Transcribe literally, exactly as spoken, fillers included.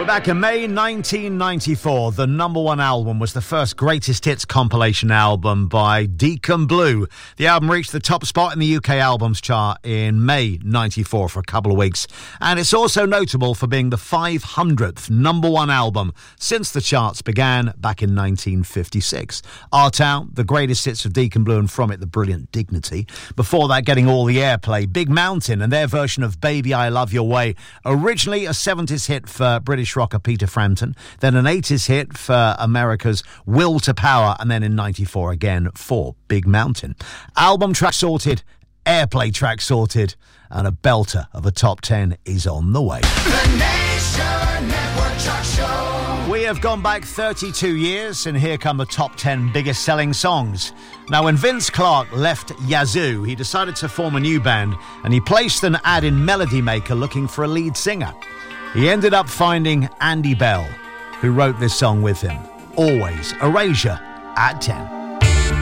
Back in May nineteen ninety-four, the number one album was the first greatest hits compilation album by Deacon Blue. The album reached the top spot in the U K albums chart in May ninety-four for a couple of weeks. And it's also notable for being the five hundredth number one album since the charts began back in nineteen fifty-six. Our Town, the greatest hits of Deacon Blue, and from it, the brilliant Dignity. Before that, getting all the airplay, Big Mountain and their version of Baby I Love Your Way. Originally a seventies hit for British rocker Peter Frampton, then an eighties hit for America's Will to Power, and then in ninety-four again for Big Mountain. Album track sorted, airplay track sorted, and a belter of a top ten is on the way. The Nation Network Chart Show. We have gone back thirty-two years, and here come the top ten biggest selling songs. Now, when Vince Clarke left Yazoo, he decided to form a new band, and he placed an ad in Melody Maker looking for a lead singer. He ended up finding Andy Bell, who wrote this song with him. Always Erasure at ten.